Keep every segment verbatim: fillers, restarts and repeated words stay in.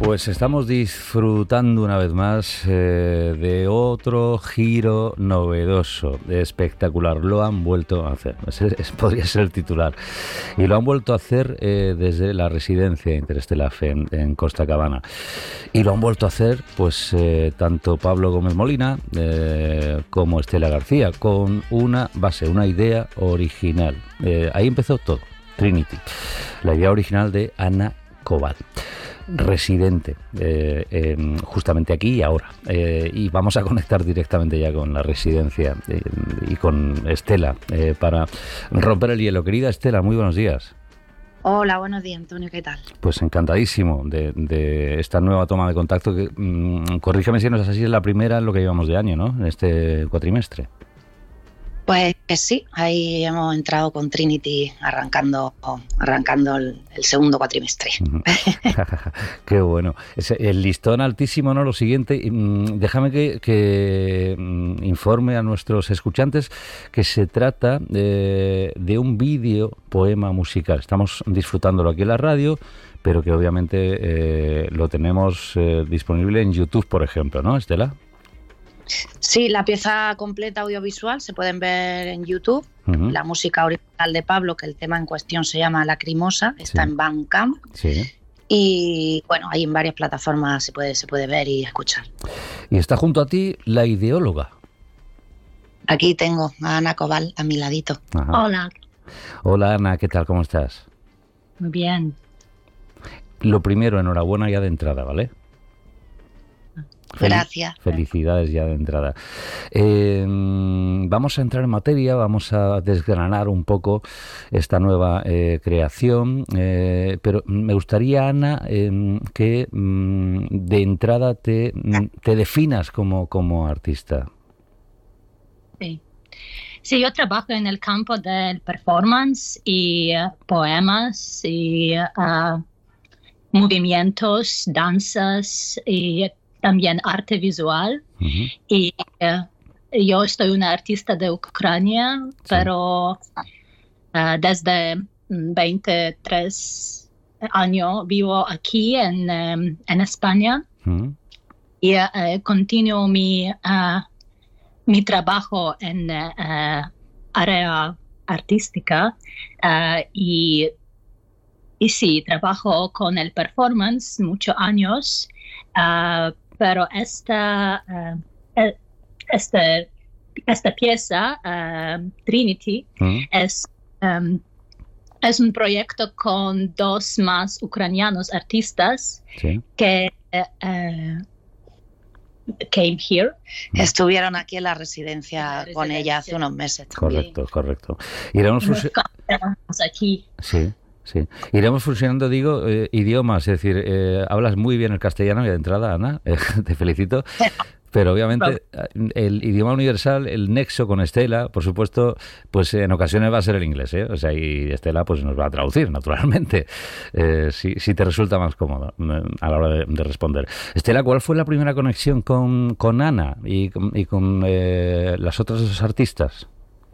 Pues estamos disfrutando una vez más eh, de otro giro novedoso, espectacular. Lo han vuelto a hacer, es, es, podría ser el titular. Y lo han vuelto a hacer eh, desde la residencia Interstellar en, en Costa Cabana. Y lo han vuelto a hacer pues eh, tanto Pablo Gómez Molina eh, como Estela García, con una base, una idea original. Eh, ahí empezó todo, Trinity. La idea original de Ana Cobal, residente eh, eh, justamente aquí y ahora, eh, y vamos a conectar directamente ya con la residencia eh, y con Estela eh, para romper el hielo. Querida Estela, muy buenos días. Hola, buenos días, Antonio, ¿qué tal? Pues encantadísimo de, de esta nueva toma de contacto que, mmm, corrígeme si no es así, es la primera en lo que llevamos de año, ¿no? En este cuatrimestre. Pues sí, ahí hemos entrado con Trinity arrancando arrancando el, el segundo cuatrimestre. Qué bueno. El listón altísimo, ¿no? Lo siguiente, déjame que, que informe a nuestros escuchantes que se trata de, de un vídeo poema musical. Estamos disfrutándolo aquí en la radio, pero que obviamente eh, lo tenemos eh, disponible en YouTube, por ejemplo, ¿no, Estela? Sí, la pieza completa audiovisual se pueden ver en YouTube. Uh-huh. La música original de Pablo, que el tema en cuestión se llama Lacrimosa, está sí. en Bandcamp. Sí. Y bueno, ahí en varias plataformas se puede, se puede ver y escuchar. Y está junto a ti la ideóloga. Aquí tengo a Ana Cobal a mi ladito. Ajá. Hola. Hola Ana, ¿qué tal? ¿Cómo estás? Muy bien. Lo primero, enhorabuena ya de entrada, ¿vale? Gracias. Felicidades ya de entrada. Eh, vamos a entrar en materia, vamos a desgranar un poco esta nueva eh, creación, eh, pero me gustaría, Ana, eh, que mm, de entrada te, te definas como, como artista. Sí. Sí, yo trabajo en el campo del performance y uh, poemas y uh, movimientos, danzas y también arte visual. Uh-huh. Y uh, yo soy una artista de Ucrania, sí. pero uh, desde veintitrés años vivo aquí en, um, en España. Uh-huh. Y uh, continúo mi, uh, mi trabajo en uh, área artística uh, y, y sí, trabajo con el performance muchos años. Uh, Pero esta, uh, esta, esta pieza, uh, Trinity, ¿Mm? es, um, es un proyecto con dos más ucranianos artistas ¿Sí? que uh, came here. Estuvieron aquí en la residencia, en la residencia con ella hace unos meses. Correcto, también. correcto. Iremos Nos aquí. Sí. Sí, iremos fusionando, digo, eh, idiomas, es decir, eh, hablas muy bien el castellano y de entrada, Ana, eh, te felicito, pero obviamente el idioma universal, el nexo con Estela, por supuesto, pues en ocasiones va a ser el inglés, ¿eh? O sea, y Estela pues nos va a traducir, naturalmente, eh, si, si te resulta más cómodo a la hora de, de responder. Estela, ¿cuál fue la primera conexión con, con Ana y con, y con eh, las otras dos artistas?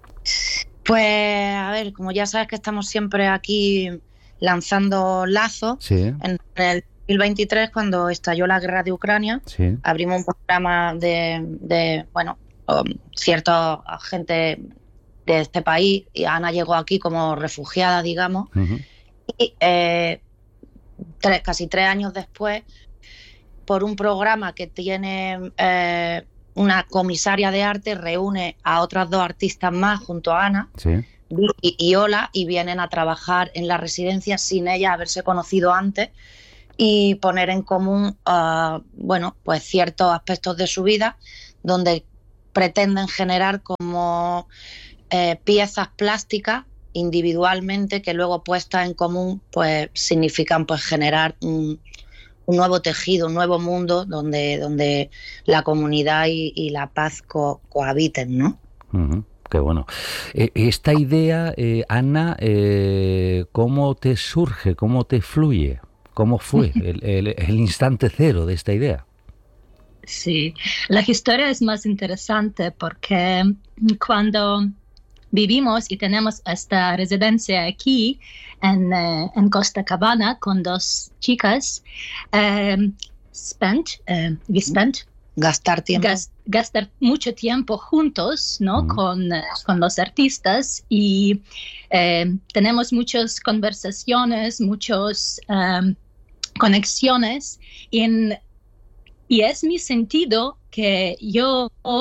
Pues, a ver, como ya sabes que estamos siempre aquí lanzando lazos, sí. en el dos mil veintitrés, cuando estalló la guerra de Ucrania, sí. abrimos un programa de, de bueno, um, cierta gente de este país, y Ana llegó aquí como refugiada, digamos, uh-huh. y eh, tres, casi tres años después, por un programa que tiene... Eh, una comisaria de arte reúne a otras dos artistas más junto a Ana, sí. y, y Ola, y vienen a trabajar en la residencia sin ella haberse conocido antes y poner en común uh, bueno, pues ciertos aspectos de su vida donde pretenden generar como eh, piezas plásticas individualmente que luego puestas en común pues significan pues generar un un nuevo tejido, un nuevo mundo donde, donde la comunidad y, y la paz co- cohabiten, ¿no? Uh-huh. Qué bueno. Eh, esta idea, eh, Ana, eh, ¿cómo te surge? ¿Cómo te fluye? ¿Cómo fue el, el, el instante cero de esta idea? Sí, la historia es más interesante porque cuando vivimos y tenemos esta residencia aquí en, uh, en Costa Cabana con dos chicas. Um, spent, uh, we spent gastar tiempo. Gas, gastar mucho tiempo juntos, ¿no? Mm. Con, uh, con los artistas y eh, tenemos muchas conversaciones, muchas um, conexiones en, y es mi sentido que yo uh,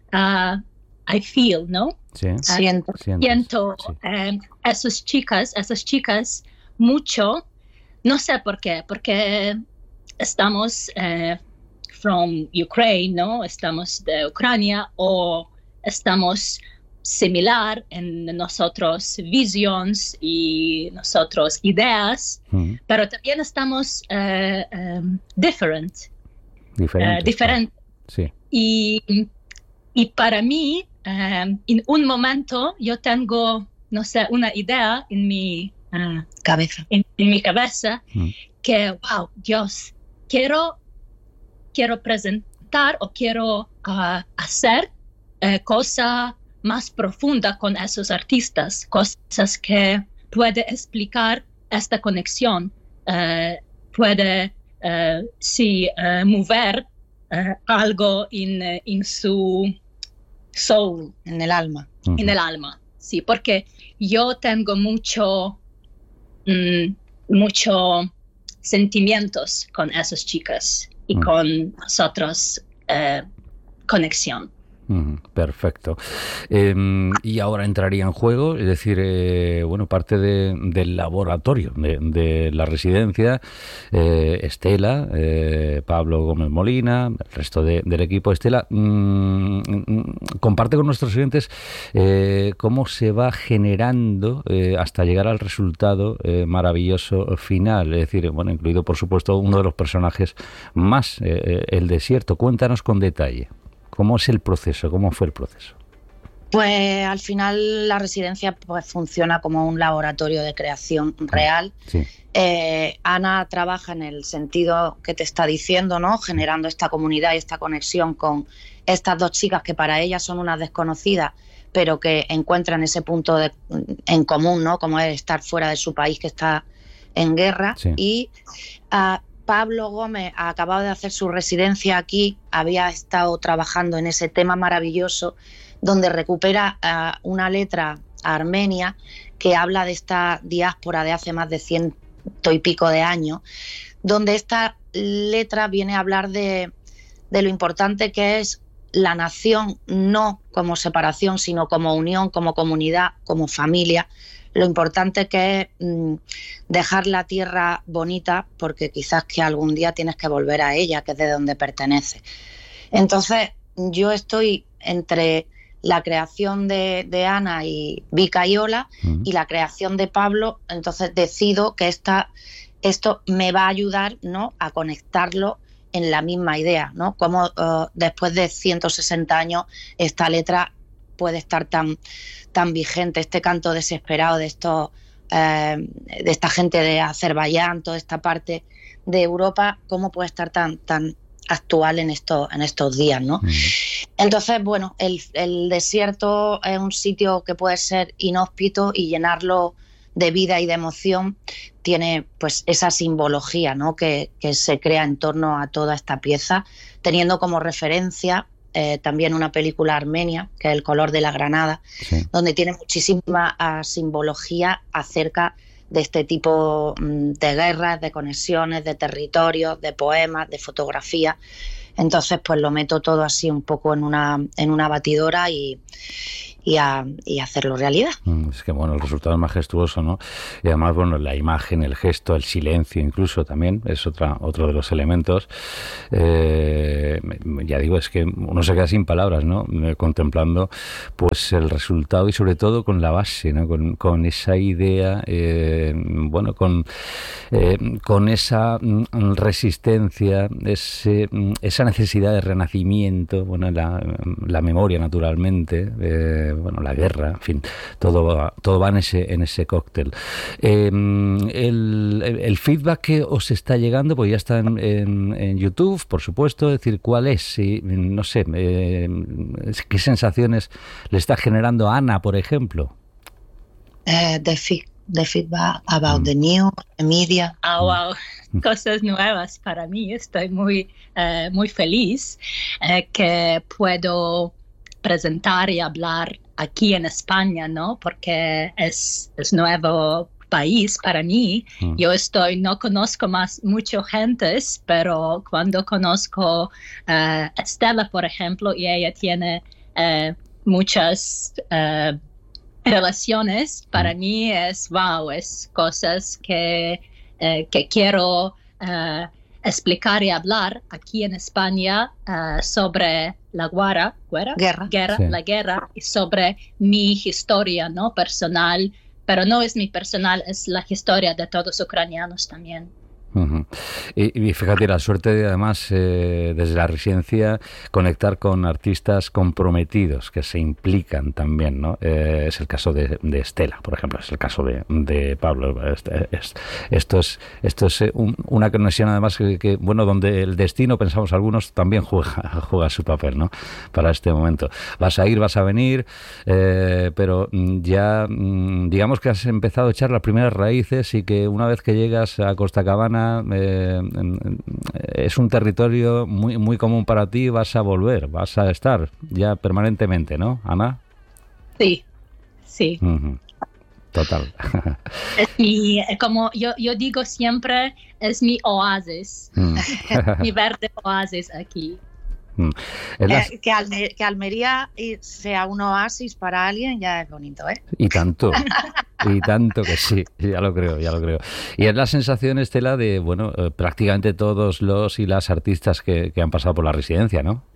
I feel, ¿no? Sí. Uh, siento, siento sí. um, esas chicas, esas chicas mucho, no sé por qué, porque estamos uh, from Ukraine, ¿no? Estamos de Ucrania o estamos similar en nosotros visiones y nosotros ideas, mm. pero también estamos uh, um, different. Diferente. Uh, diferente. Sí. Y, y para mí, um, en un momento yo tengo, no sé, una idea en mi uh, cabeza, en, en mi cabeza mm. que, wow, Dios, quiero, quiero presentar o quiero uh, hacer uh, cosas más profunda con esos artistas, cosas que puede explicar esta conexión, uh, puede uh, sí, uh, mover uh, algo en, en su soul. En el alma. Uh-huh. En el alma, sí, porque yo tengo mucho, um, mucho sentimientos con esas chicas y uh-huh. con nosotros uh, conexión. Mm, perfecto. Eh, y ahora entraría en juego, es decir, eh, bueno, parte de, del laboratorio de, de la residencia, eh, Estela, eh, Pablo Gómez Molina, el resto de, del equipo. Estela, mm, comparte con nuestros oyentes eh, cómo se va generando eh, hasta llegar al resultado eh, maravilloso final, es decir, bueno, incluido por supuesto uno de los personajes más, eh, el desierto. Cuéntanos con detalle. ¿Cómo es el proceso? ¿Cómo fue el proceso? Pues al final la residencia pues funciona como un laboratorio de creación real. Sí. Eh, Ana trabaja en el sentido que te está diciendo, ¿no? Generando esta comunidad y esta conexión con estas dos chicas que para ellas son unas desconocidas, pero que encuentran ese punto de, en común, ¿no? Como es estar fuera de su país que está en guerra. Sí. Y uh, Pablo Gómez ha acabado de hacer su residencia aquí, había estado trabajando en ese tema maravilloso donde recupera uh, una letra armenia que habla de esta diáspora de hace más de ciento y pico de años, donde esta letra viene a hablar de, de lo importante que es la nación, no como separación, sino como unión, como comunidad, como familia. Lo importante que es mmm, dejar la tierra bonita, porque quizás que algún día tienes que volver a ella, que es de donde pertenece. Entonces, yo estoy entre la creación de, de Ana y Vika y Ola uh-huh. y la creación de Pablo, entonces decido que esta, esto me va a ayudar, ¿no?, a conectarlo en la misma idea, ¿no? Como uh, después de ciento sesenta años esta letra puede estar tan, tan vigente, este canto desesperado de estos eh, de esta gente de Azerbaiyán, toda esta parte de Europa, cómo puede estar tan, tan actual en estos, en estos días, ¿no? Mm. Entonces, bueno, el, el desierto es un sitio que puede ser inhóspito y llenarlo de vida y de emoción tiene pues esa simbología, ¿no?, que, que se crea en torno a toda esta pieza, teniendo como referencia Eh, también una película armenia, que es El color de la granada, sí. donde tiene muchísima uh, simbología acerca de este tipo um, de guerras, de conexiones, de territorios, de poemas, de fotografía. Entonces, pues lo meto todo así un poco en una, en una batidora y, y, a, y hacerlo realidad. Es que, bueno, el resultado es majestuoso, ¿no? Y además, bueno, la imagen, el gesto, el silencio incluso también es otra, otro de los elementos. Eh, ya digo, es que uno se queda sin palabras, ¿no?, contemplando pues el resultado y sobre todo con la base, ¿no?, con, con esa idea, eh, bueno, con, eh, con esa resistencia, ese, esa necesidad de renacimiento, bueno, la, la memoria naturalmente, eh, bueno, la guerra, en fin, todo va, todo va en ese en ese cóctel. Eh, el, el feedback que os está llegando, pues ya está en, en, en YouTube, por supuesto, es decir, ¿cuál es? Si, no sé, eh, ¿qué sensaciones le está generando a Ana, por ejemplo? Uh, the, fi- the feedback about mm. the news, the media. Oh, wow. Cosas nuevas para mí. Estoy muy, uh, muy feliz uh, que puedo presentar y hablar aquí en España, ¿no? Porque es, es nuevo país para mí. Mm. Yo estoy, no conozco más mucha gente, pero cuando conozco a uh, Estela, por ejemplo, y ella tiene uh, muchas uh, relaciones, para mm. mí es wow, es cosas que, uh, que quiero uh, explicar y hablar aquí en España uh, sobre la guerra, guerra, guerra, guerra sí. la guerra, y sobre mi historia, ¿no? Personal, pero no es mi personal, es la historia de todos los ucranianos también. Uh-huh. Y, y fíjate, la suerte de, además, eh, desde la residencia, conectar con artistas comprometidos que se implican también, ¿no? Eh, es el caso de, de Estela, por ejemplo, es el caso de, de Pablo. Este, es, esto es, esto es un, una conexión, además, que, que, bueno, donde el destino, pensamos algunos, también juega, juega su papel, ¿no? Para este momento. Vas a ir, vas a venir, eh, pero ya, digamos que has empezado a echar las primeras raíces y que una vez que llegas a Costacabana, Eh, es un territorio muy muy común para ti, vas a volver, vas a estar ya permanentemente, ¿no, Ana? Sí, sí. Uh-huh. Total. Es mi, como yo, yo digo siempre, es mi oasis, mm. mi verde oasis aquí. Mm. Las... Eh, que, Alme- que Almería sea un oasis para alguien ya es bonito, ¿eh? Y tanto, y tanto que sí, ya lo creo, ya lo creo. Y es la sensación, Estela, de, bueno, eh, prácticamente todos los y las artistas que, que han pasado por la residencia, ¿no?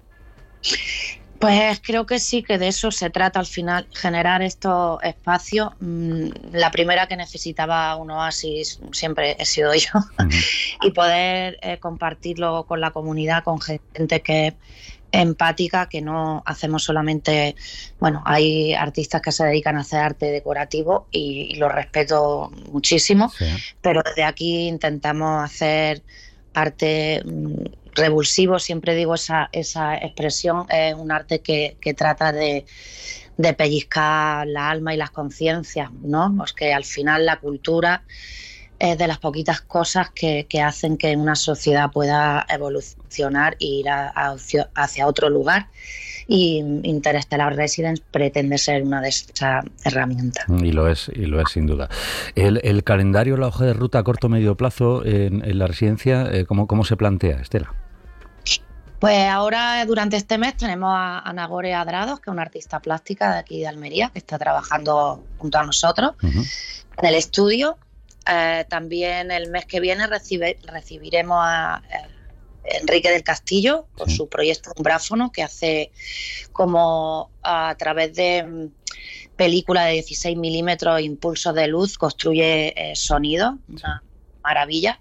Pues creo que sí, que de eso se trata al final, generar estos espacios. La primera que necesitaba un oasis siempre he sido yo, uh-huh. y poder eh, compartirlo con la comunidad, con gente que es empática, que no hacemos solamente, bueno, hay artistas que se dedican a hacer arte decorativo y, y lo respeto muchísimo, sí. Pero desde aquí intentamos hacer arte revulsivo, siempre digo esa, esa expresión, es un arte que, que trata de, de pellizcar la alma y las conciencias, ¿no? Pues que al final la cultura es de las poquitas cosas que, que hacen que una sociedad pueda evolucionar e ir a, a, hacia otro lugar. Y Interstellar Residence pretende ser una de esas herramientas. Y lo es, y lo es sin duda. El, el calendario, la hoja de ruta a corto medio plazo en, en la residencia, ¿cómo, cómo se plantea, Estela? Pues ahora, durante este mes, tenemos a Ana Gore Adrados, que es una artista plástica de aquí de Almería, que está trabajando junto a nosotros uh-huh. en el estudio. Eh, también el mes que viene recibe, recibiremos a eh, Enrique del Castillo con sí. su proyecto Umbráfono, que hace como a través de película de dieciséis milímetros, impulsos de luz, construye eh, sonido, sí. una maravilla.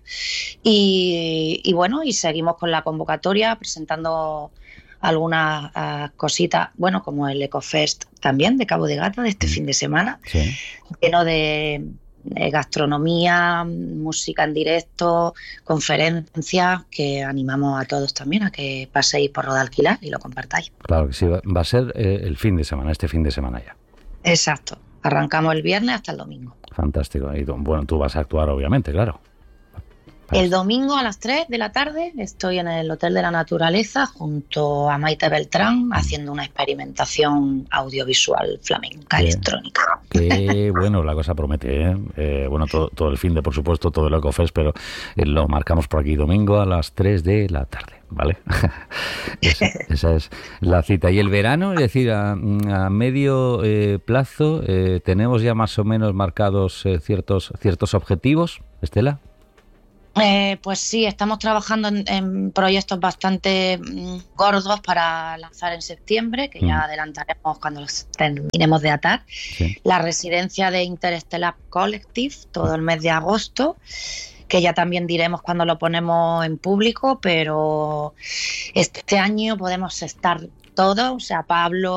Y, y bueno, y seguimos con la convocatoria presentando algunas uh, cositas, bueno, como el Ecofest también de Cabo de Gata de este sí. fin de semana, sí. lleno de Eh, gastronomía, música en directo, conferencias, que animamos a todos también a que paséis por Roda Alquilar y lo compartáis. Claro que sí, va a ser eh, el fin de semana, este fin de semana ya. Exacto, arrancamos el viernes hasta el domingo. Fantástico, y bueno, tú vas a actuar obviamente, claro. El domingo a las tres de la tarde estoy en el Hotel de la Naturaleza junto a Maite Beltrán haciendo una experimentación audiovisual flamenca, qué, electrónica. Qué bueno, la cosa promete, ¿eh? Eh, bueno, todo, todo el fin de, por supuesto, todo el Ecofest, pero eh, lo marcamos por aquí, domingo a las tres de la tarde, ¿vale? esa, esa es la cita. Y el verano, es decir, a, a medio eh, plazo, eh, ¿tenemos ya más o menos marcados eh, ciertos, ciertos objetivos, Estela? Eh, pues sí, estamos trabajando en, en proyectos bastante mm, gordos para lanzar en septiembre, que mm. ya adelantaremos cuando los terminemos de atar. Sí. La residencia de Interstellar Collective, todo el mes de agosto, que ya también diremos cuando lo ponemos en público, pero este año podemos estar todos, o sea, Pablo,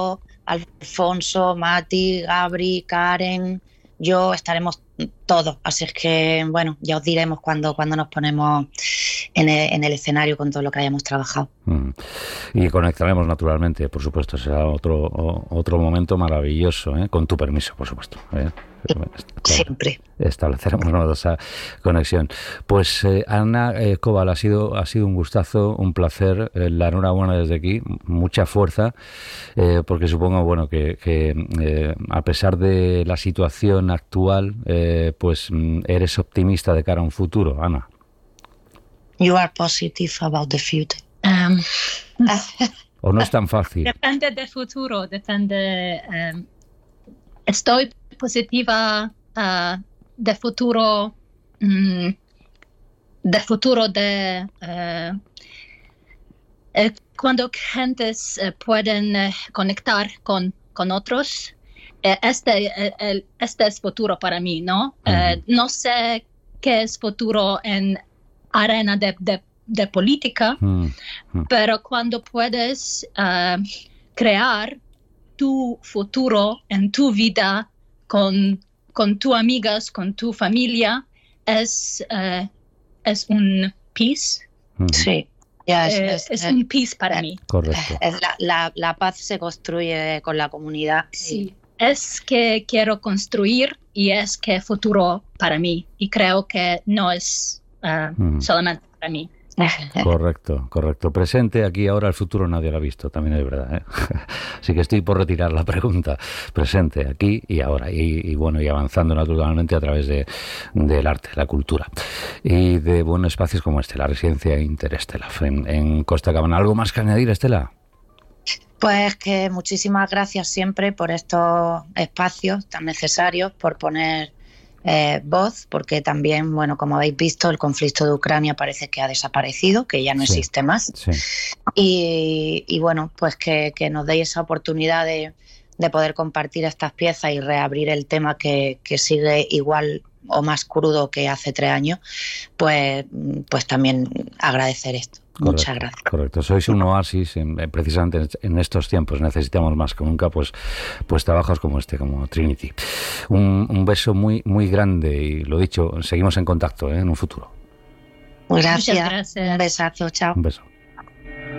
Alfonso, Mati, Gabri, Karen, yo, estaremos todos. Así es que, bueno, ya os diremos cuando, cuando nos ponemos en el, en el escenario con todo lo que hayamos trabajado. Mm. Y conectaremos naturalmente, por supuesto, será otro, otro momento maravilloso, ¿eh? Con tu permiso, por supuesto, ¿eh? Claro, siempre estableceremos esa conexión. Pues eh, Anna eh, Koval, ha sido ha sido un gustazo, un placer, eh, la enhorabuena desde aquí, mucha fuerza, eh, porque supongo bueno que, que eh, a pesar de la situación actual, eh, pues eres optimista de cara a un futuro, Ana. You are positive about the future. Um, ¿O no es tan fácil? Depende del futuro, depende. Um, estoy positiva uh, de futuro, um, de futuro de uh, eh, cuando gentes uh, pueden uh, conectar con, con otros. Eh, este, eh, este es futuro para mí, ¿no? Uh-huh. Eh, no sé qué es futuro en arena de, de, de política, uh-huh. pero cuando puedes uh, crear tu futuro en tu vida con, con tus amigas, con tu familia, es, uh, es un peace. Uh-huh. Sí. Yeah, es, eh, es, es un peace para eh, mí. Correcto. Es la, la, la paz se construye con la comunidad. Sí. Es que quiero construir y es que futuro para mí. Y creo que no es uh, mm. solamente para mí. Correcto, correcto. Presente, aquí, ahora, el futuro nadie lo ha visto, también es verdad, ¿eh? Así que estoy por retirar la pregunta. Presente, aquí y ahora. Y, y bueno, y avanzando naturalmente a través de, del arte, la cultura. Y de buenos espacios como este, la residencia Interestelar en, en Costa Cabana. ¿Algo más que añadir, Estela? Pues que muchísimas gracias siempre por estos espacios tan necesarios, por poner eh, voz, porque también, bueno, como habéis visto, el conflicto de Ucrania parece que ha desaparecido, que ya no sí, existe más. Sí. Y, y bueno, pues que, que nos deis esa oportunidad de, de poder compartir estas piezas y reabrir el tema que, que sigue igual o más crudo que hace tres años, pues, pues también agradecer esto. Correcto, muchas gracias. Correcto, sois un oasis, en, precisamente en estos tiempos necesitamos más que nunca pues, pues trabajos como este, como Trinity. Un, un beso muy, muy grande y lo dicho, seguimos en contacto, ¿eh? En un futuro. Gracias. Muchas gracias. Un besazo, chao. Un beso.